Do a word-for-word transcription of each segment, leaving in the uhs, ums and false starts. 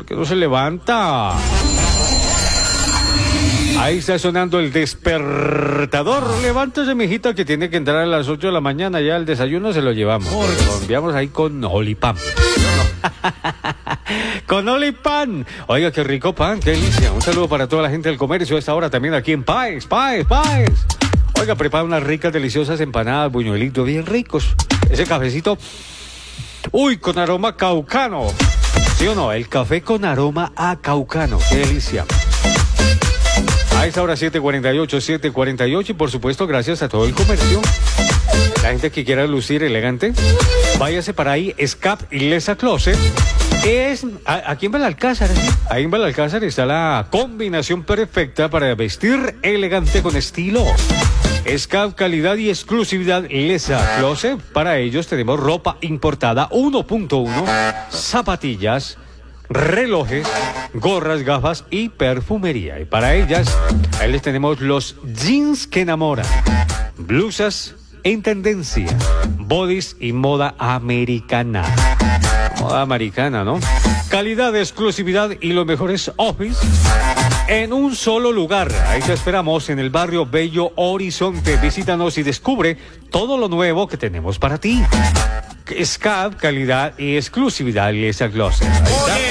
¿Por qué no se levanta? Ahí está sonando el despertador. Levántese, mijita, que tiene que entrar a las ocho de la mañana. Ya el desayuno se lo llevamos. Lo enviamos ahí con Olipan. Con Olipan. Oiga, qué rico pan, qué delicia. Un saludo para toda la gente del comercio a esta hora también aquí en Páez, Páez, Páez. Oiga, prepara unas ricas, deliciosas empanadas, buñuelitos bien ricos. Ese cafecito, uy, con aroma caucano. ¿Sí o no? El café con aroma a caucano. Qué delicia. A esta hora siete cuarenta y ocho, siete cuarenta y ocho, y por supuesto gracias a todo el comercio. La gente que quiera lucir elegante, váyase para ahí, Scap y Lesa Closet. Es a, aquí en Belalcázar, ¿sí? Ahí en Belalcázar está la combinación perfecta para vestir elegante con estilo. Scap, calidad y exclusividad Lesa Closet. Para ellos tenemos ropa importada uno punto uno, zapatillas, relojes, gorras, gafas y perfumería. Y para ellas, ahí les tenemos los jeans que enamoran, blusas en tendencia, bodys y moda americana. Moda americana, ¿no? Calidad, exclusividad y los mejores office en un solo lugar. Ahí te esperamos en el barrio Bello Horizonte. Visítanos y descubre todo lo nuevo que tenemos para ti. Scap, calidad y exclusividad Lesa Closet. Ahí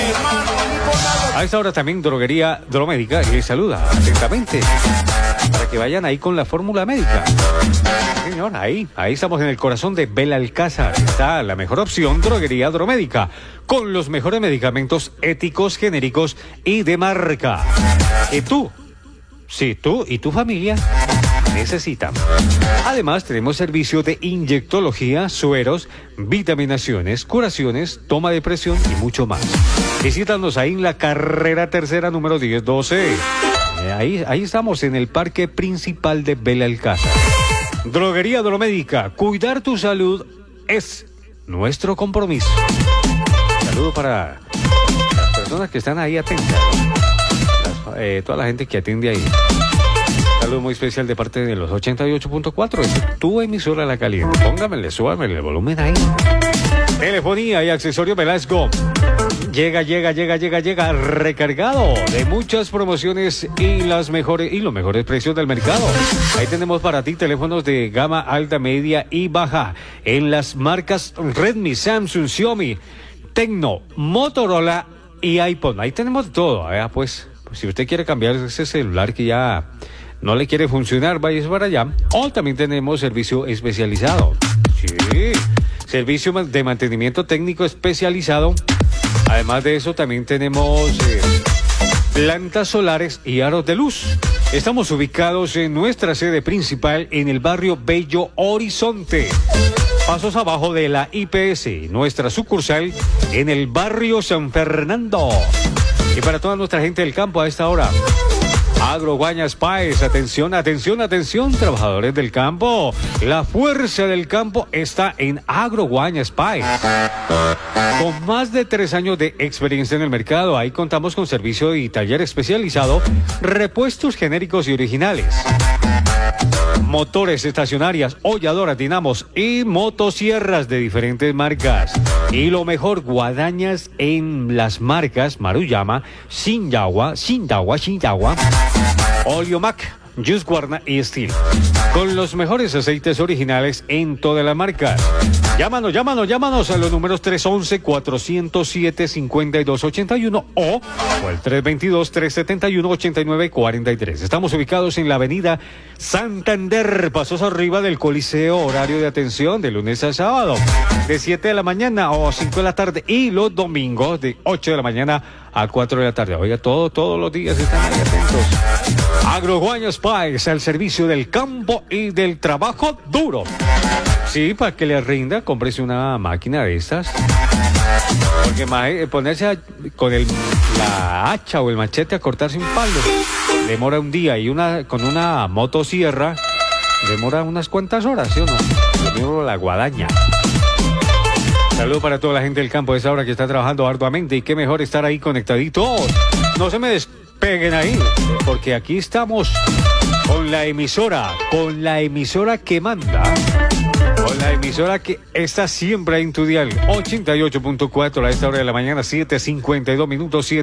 está. A esta hora también Droguería Dromédica les saluda atentamente para que vayan ahí con la fórmula médica. Señor, ahí, ahí estamos en el corazón de Belalcázar. Está la mejor opción, Droguería Dromédica, con los mejores medicamentos éticos, genéricos y de marca. Y tú, sí, tú y tu familia necesitan. Además, tenemos servicio de inyectología, sueros, vitaminaciones, curaciones, toma de presión y mucho más. Visítanos ahí en la carrera tercera número diez doce. Eh, ahí, ahí estamos en el parque principal de Belalcázar. Droguería Dromédica, cuidar tu salud es nuestro compromiso. Saludo para las personas que están ahí atentas, las, eh, toda la gente que atiende ahí. Saludo muy especial de parte de los ochenta y ocho punto cuatro, es tu emisora La Caliente. Póngamele, súbamele el volumen ahí. Telefonía y accesorios Velasco. Llega, llega, llega, llega, llega recargado de muchas promociones y las mejores y los mejores precios del mercado. Ahí tenemos para ti teléfonos de gama alta, media y baja en las marcas Redmi, Samsung, Xiaomi, Tecno, Motorola y iPhone. Ahí tenemos todo. ¿eh? Pues, pues si usted quiere cambiar ese celular que ya no le quiere funcionar, váyase para allá. O también tenemos servicio especializado. Sí, servicio de mantenimiento técnico especializado. Además de eso, también tenemos eh, plantas solares y aros de luz. Estamos ubicados en nuestra sede principal en el barrio Bello Horizonte. Pasos abajo de la I P S, nuestra sucursal en el barrio San Fernando. Y para toda nuestra gente del campo a esta hora, Agroguañas Páez, atención, atención, atención, trabajadores del campo. La fuerza del campo está en Agroguañas Páez. Con más de tres años de experiencia en el mercado, ahí contamos con servicio y taller especializado, repuestos genéricos y originales, motores estacionarias, holladoras, dinamos y motosierras de diferentes marcas. Y lo mejor, guadañas en las marcas Maruyama, Shindawa, Shindawa, Shindawa, Oliomac, Husqvarna y Steel, con los mejores aceites originales en todas las marcas. Llámanos, llámanos, llámanos a los números tres once, cuatrocientos siete, cincuenta y dos ochenta y uno o, o el tres veintidós, trescientos setenta y uno, ochenta y nueve cuarenta y tres. Estamos ubicados en la avenida Santander, pasos arriba del Coliseo. Horario de atención de lunes a sábado, de siete de la mañana o cinco de la tarde, y los domingos de ocho de la mañana a cuatro de la tarde. Oiga, todo, todos los días están ahí atentos. Agroguañas Páez, al servicio del campo y del trabajo duro. Sí, para que le rinda, cómprese una máquina de estas. Porque ma, ponerse a, con el, la hacha o el machete a cortarse un palo demora un día, y una con una motosierra demora unas cuantas horas, ¿sí o no? Lo mismo la guadaña. Saludos para toda la gente del campo de esa hora que está trabajando arduamente, y qué mejor estar ahí conectaditos. No se me despeguen ahí, porque aquí estamos con la emisora, con la emisora que manda, con la emisora que está siempre en tu dial, ochenta y ocho punto cuatro a esta hora de la mañana, siete cincuenta y dos minutos, siete.